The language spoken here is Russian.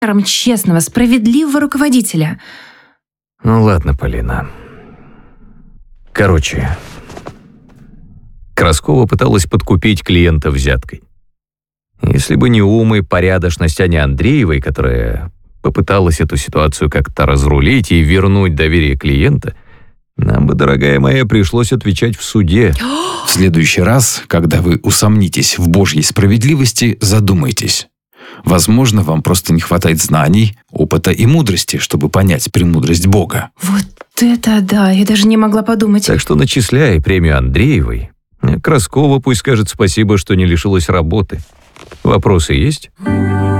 честного, справедливого руководителя. Ну ладно, Полина. Короче, Краскова пыталась подкупить клиента взяткой. Если бы не ум и порядочность Ани Андреевой, которая попыталась эту ситуацию как-то разрулить и вернуть доверие клиента, нам бы, дорогая моя, пришлось отвечать в суде. В следующий раз, когда вы усомнитесь в Божьей справедливости, задумайтесь. Возможно, вам просто не хватает знаний, опыта и мудрости, чтобы понять премудрость Бога. Вот это да, я даже не могла подумать. Так что начисляй премию Андреевой. Краскова пусть скажет спасибо, что не лишилась работы. Вопросы есть?